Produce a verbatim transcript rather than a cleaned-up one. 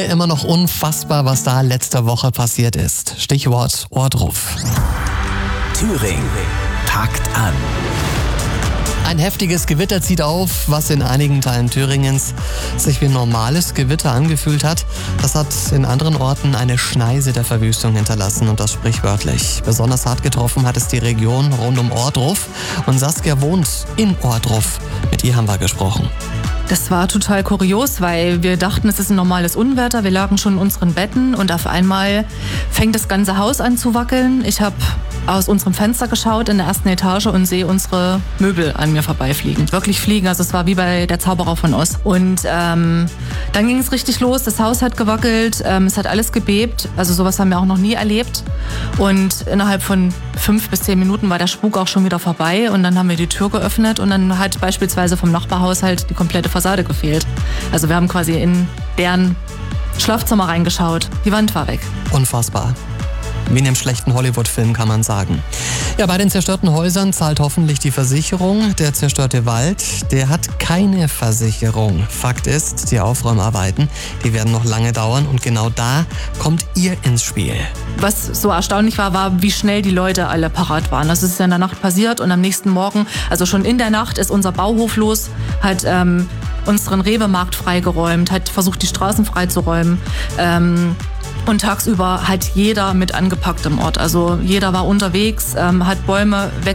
Immer noch unfassbar, was da letzte Woche passiert ist. Stichwort Ohrdruf. Thüringen packt an. Ein heftiges Gewitter zieht auf, was in einigen Teilen Thüringens sich wie ein normales Gewitter angefühlt hat. Das hat in anderen Orten eine Schneise der Verwüstung hinterlassen und das sprichwörtlich. Besonders hart getroffen hat es die Region rund um Ohrdruf und Saskia wohnt in Ohrdruf. Mit ihr haben wir gesprochen. Das war total kurios, weil wir dachten, es ist ein normales Unwetter. Wir lagen schon in unseren Betten und auf einmal fängt das ganze Haus an zu wackeln. Ich habe aus unserem Fenster geschaut in der ersten Etage und sehe unsere Möbel an mir vorbeifliegen. Wirklich fliegen, also es war wie bei der Zauberer von Oz. Und ähm, dann ging es richtig los, das Haus hat gewackelt, ähm, es hat alles gebebt. Also sowas haben wir auch noch nie erlebt. Und innerhalb von fünf bis zehn Minuten war der Spuk auch schon wieder vorbei. Und dann haben wir die Tür geöffnet und dann hat beispielsweise vom Nachbarhaushalt die komplette Fassade gefehlt. Also wir haben quasi in deren Schlafzimmer reingeschaut. Die Wand war weg. Unfassbar. Wie in einem schlechten Hollywood-Film, kann man sagen. Ja, bei den zerstörten Häusern zahlt hoffentlich die Versicherung. Der zerstörte Wald, der hat keine Versicherung. Fakt ist, die Aufräumarbeiten, die werden noch lange dauern und genau da kommt ihr ins Spiel. Was so erstaunlich war, war, wie schnell die Leute alle parat waren. Das ist ja in der Nacht passiert und am nächsten Morgen, also schon in der Nacht, ist unser Bauhof los, hat ähm, unseren Rewe-Markt freigeräumt, hat versucht, die Straßen freizuräumen. Ähm, Und tagsüber hat jeder mit angepackt im Ort. Also jeder war unterwegs, ähm, hat Bäume weg